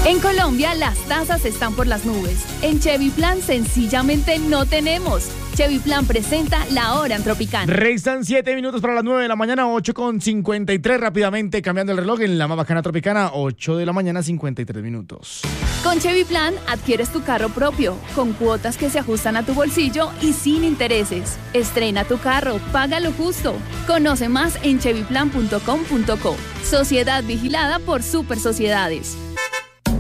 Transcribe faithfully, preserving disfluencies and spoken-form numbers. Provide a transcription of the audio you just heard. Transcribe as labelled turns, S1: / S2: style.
S1: En Colombia, las tasas están por las nubes. En Chevy Plan, sencillamente no tenemos. Chevy Plan presenta La Hora en Tropicana.
S2: Restan siete minutos para las nueve de la mañana, ocho con cincuenta y tres. Rápidamente cambiando el reloj en la más bacana Tropicana, ocho de la mañana, cincuenta y tres minutos.
S1: Con Chevy Plan, adquieres tu carro propio, con cuotas que se ajustan a tu bolsillo y sin intereses. Estrena tu carro, paga lo justo. Conoce más en chevy plan punto com punto co. Sociedad vigilada por Super Sociedades.